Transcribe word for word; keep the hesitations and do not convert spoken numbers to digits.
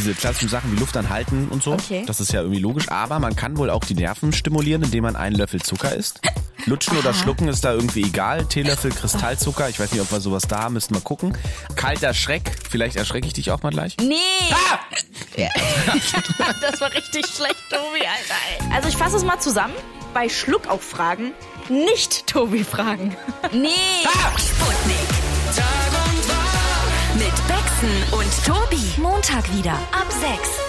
diese klassischen Sachen wie Luft anhalten und so. Okay. Das ist ja irgendwie logisch. Aber man kann wohl auch die Nerven stimulieren, indem man einen Löffel Zucker isst. Lutschen Aha. oder schlucken ist da irgendwie egal. Teelöffel Kristallzucker. Ich weiß nicht, ob wir sowas da haben. Müssten wir gucken. Kalter Schreck. Vielleicht erschrecke ich dich auch mal gleich. Nee. Ah! Ja. Das war richtig schlecht, Tobi, Alter. Also ich fasse es mal zusammen. Bei Schluckaufragen nicht Tobi fragen. Nee. Ah! Sputnik. Tag und Tag mit Bexen und Tobi. Montag wieder ab sechs.